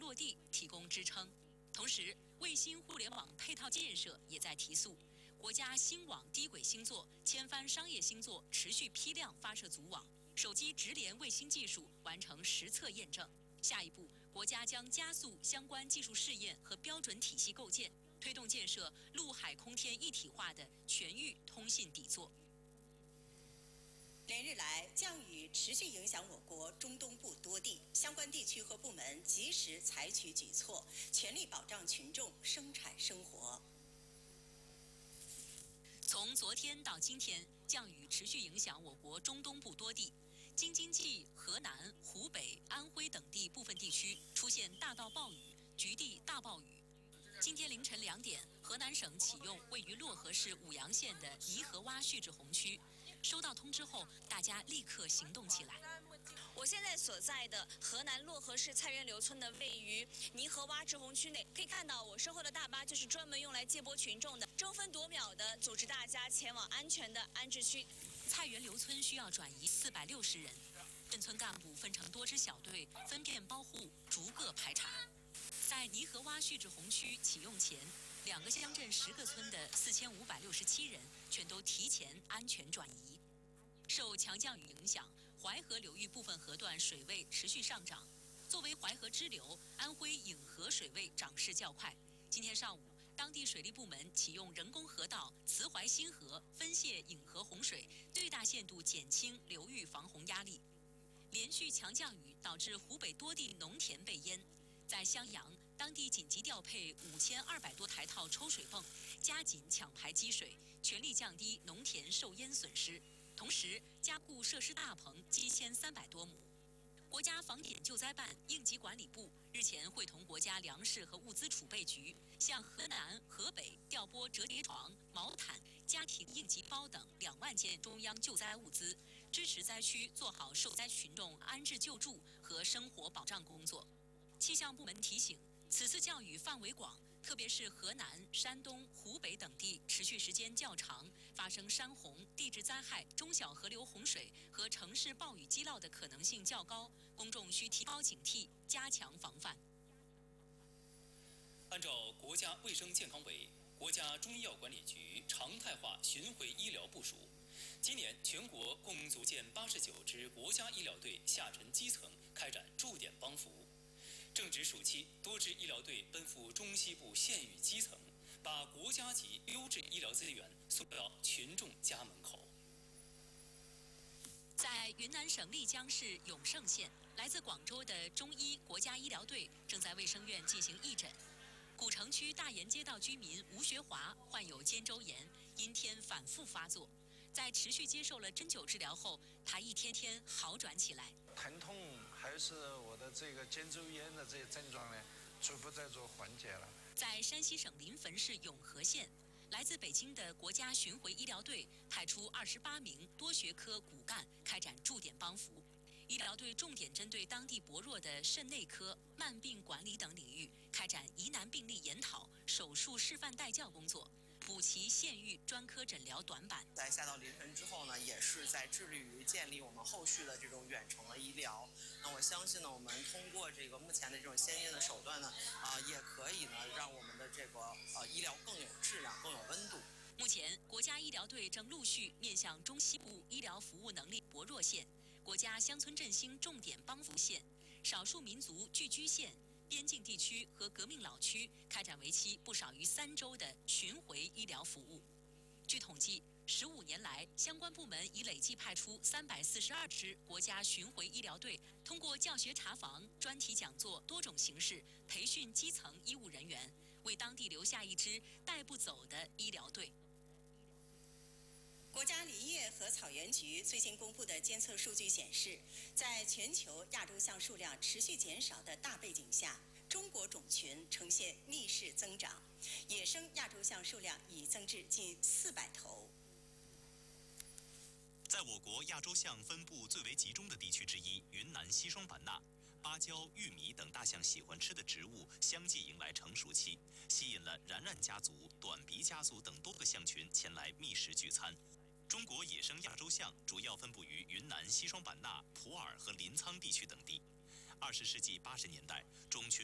落地提供支撑。同时，卫星互联网配套建设也在提速。国家星网低轨星座、千帆商业星座持续批量发射组网，手机直连卫星技术完成实测验证。下一步，国家将加速相关技术试验和标准体系构建，推动建设陆海空天一体化的全域通信底座。 连日来，降雨持续影响我国中东部多地，相关地区和部门及时采取举措，全力保障群众生产生活。 从昨天到今天，降雨持续影响我国中东部多地，京津冀、河南、湖北、安徽等地部分地区出现大到暴雨、局地大暴雨。今天凌晨2点，河南省启用位于漯河市舞阳县的泥河洼蓄滞洪区。收到通知后，大家立刻行动起来。 我现在所在的河南漯河市菜园刘村的位于泥河洼滞洪区内，可以看到我身后的大巴就是专门用来接驳群众的，争分夺秒的组织大家前往安全的安置区。 菜园刘村需要转移460人，镇村干部分成多支小队，分遍包户，逐个排查。在泥河洼蓄滞洪区启用前，2个乡镇10个村的4567人全都提前安全转移。受强降雨影响，淮河流域部分河段水位持续上涨。作为淮河支流，安徽颍河水位涨势较快。今天上午，当地水利部门启用人工河道慈淮新河分泄颍河洪水，最大限度减轻流域防洪压力。连续强降雨导致湖北多地农田被淹。在襄阳，当地紧急调配5200多台套抽水泵，加紧抢排积水，全力降低农田受淹损失。同时，加固设施大棚积千300多亩。国家防检救灾办、应急管理部日前会同国家粮食和物资储备局，向河南、河北调拨折叠床、毛毯、家庭应急包等2万件中央救灾物资，支持灾区做好受灾群众安置救助和生活保障工作。气象部门提醒，此次降雨范围广，特别是河南、山东、湖北等地持续时间较长，发生山洪、地质灾害、中小河流洪水和城市暴雨积涝的可能性较高，公众需提高警惕，加强防范。 按照国家卫生健康委、国家中医药管理局常态化巡回医疗部署，今年全国共组建89支国家医疗队下沉基层，开展驻点帮扶。正值暑期，多支医疗队奔赴中西部县域基层，把国家级优质医疗资源送到群众家门口。 在云南省丽江市永胜县，来自广州的中医国家医疗队正在卫生院进行义诊。古城区大研街道居民吴学华患有肩周炎，阴天反复发作。在持续接受了针灸治疗后，他一天天好转起来。 疼痛还是我的这个肩周炎的这些症状呢，逐步在做缓解了。 在山西省临汾市永和县，来自北京的国家巡回医疗队派出28名多学科骨干开展驻点帮扶。医疗队重点针对当地薄弱的肾内科、慢病管理等领域，开展疑难病例研讨、手术示范带教工作，补齐县域专科诊疗短板。 在下到临汾之后呢，也是在致力于建立我们后续的这种远程的医疗。那我相信呢，我们通过这个目前的这种先进的手段呢，也可以呢让我们的这个医疗更有质量、更有温度。 目前，国家医疗队正陆续面向中西部医疗服务能力薄弱县、国家乡村振兴重点帮扶县、少数民族聚居县、边境地区和革命老区，开展为期不少于3周的巡回医疗服务。据统计，15年来，相关部门已累计派出342支国家巡回医疗队，通过教学查房、专题讲座多种形式培训基层医务人员，为当地留下一支带不走的医疗队。 国家林业和草原局最新公布的监测数据显示，在全球亚洲象数量持续减少的大背景下，中国种群呈现逆势增长，野生亚洲象数量已增至近400头。 在我国亚洲象分布最为集中的地区之一，云南西双版纳，芭蕉、玉米等大象喜欢吃的植物相继迎来成熟期，吸引了然然家族、短鼻家族等多个象群前来觅食聚餐。中国野生亚洲象主要分布于云南西双版纳、普洱和临沧地区等地。20世纪80年代，种群